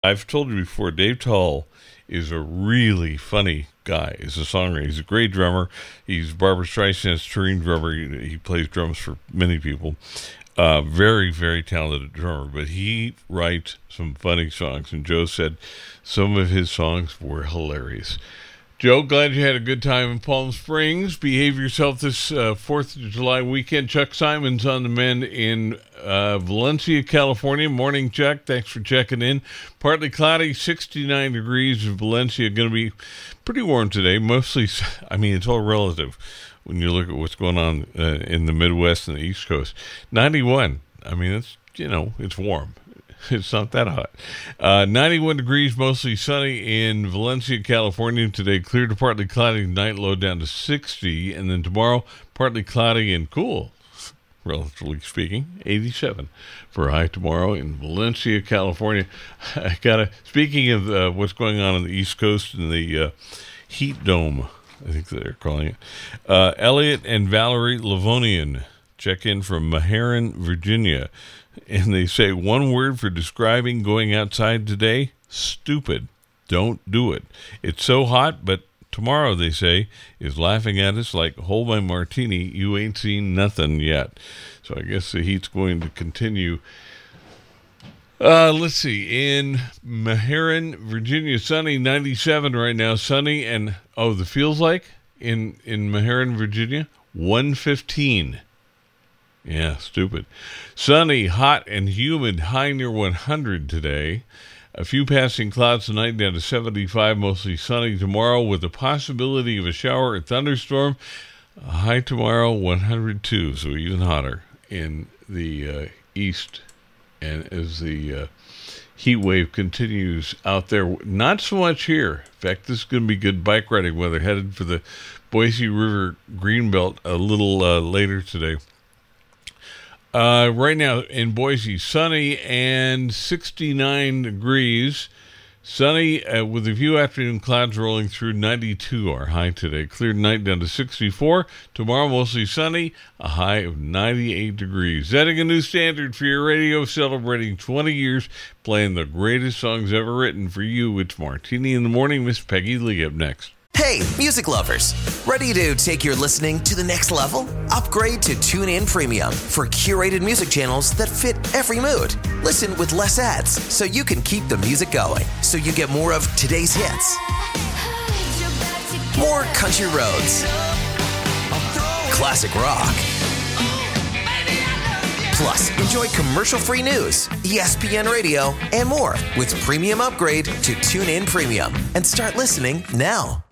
I've told you before, Dave Tull is a really funny guy. He's a songwriter. He's a great drummer. He's Barbra Streisand's touring drummer. He plays drums for many people. Very, very talented drummer, but he writes some funny songs, and Joe said some of his songs were hilarious. Joe, glad you had a good time in Palm Springs. Behave yourself this 4th of July weekend. Chuck Simon's on the mend in Valencia, California. Morning, Chuck. Thanks for checking in. Partly cloudy, 69 degrees in Valencia. Going to be pretty warm today. Mostly, I mean, it's all relative when you look at what's going on in the Midwest and the East Coast. 91. I mean, it's warm. It's not that hot. 91 degrees, mostly sunny in Valencia, California. Today, clear to partly cloudy, night low down to 60. And then tomorrow, partly cloudy and cool, relatively speaking, 87 for high tomorrow in Valencia, California. Speaking of what's going on the East Coast and the heat dome, I think they're calling it. Elliot and Valerie Livonian check in from Meherrin, Virginia. And they say one word for describing going outside today: stupid. Don't do it. It's so hot, but tomorrow, they say, is laughing at us like, hold my martini, you ain't seen nothing yet. So I guess the heat's going to continue. Let's see. In Meherrin, Virginia, sunny, 97 right now. Sunny and, the feels like in Meherrin, Virginia, 115. Yeah, stupid. Sunny, hot, and humid, high near 100 today. A few passing clouds tonight, down to 75, mostly sunny tomorrow with the possibility of a shower or thunderstorm. High tomorrow, 102, so even hotter in the east. And as the heat wave continues out there, not so much here. In fact, this is going to be good bike riding weather, headed for the Boise River Greenbelt a little later today. Right now in Boise, sunny and 69 degrees. Sunny with a few afternoon clouds rolling through. 92 our high today. Clear tonight down to 64. Tomorrow mostly sunny, a high of 98 degrees. Setting a new standard for your radio, celebrating 20 years, playing the greatest songs ever written for you. It's Martini in the Morning. Miss Peggy Lee up next. Hey, music lovers. Ready to take your listening to the next level? Upgrade to TuneIn Premium for curated music channels that fit every mood. Listen with less ads so you can keep the music going. So you get more of today's hits, more country roads, classic rock. Plus, enjoy commercial-free news, ESPN Radio, and more with Premium Upgrade to TuneIn Premium. And start listening now.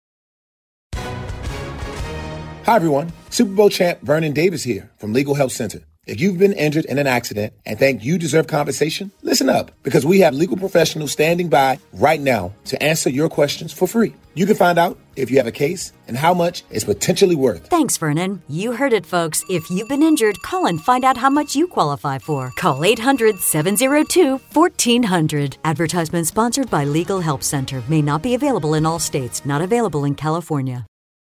Hi, everyone. Super Bowl champ Vernon Davis here from Legal Help Center. If you've been injured in an accident and think you deserve compensation, listen up, because we have legal professionals standing by right now to answer your questions for free. You can find out if you have a case and how much it's potentially worth. Thanks, Vernon. You heard it, folks. If you've been injured, call and find out how much you qualify for. Call 800-702-1400. Advertisement sponsored by Legal Help Center. May not be available in all states. Not available in California.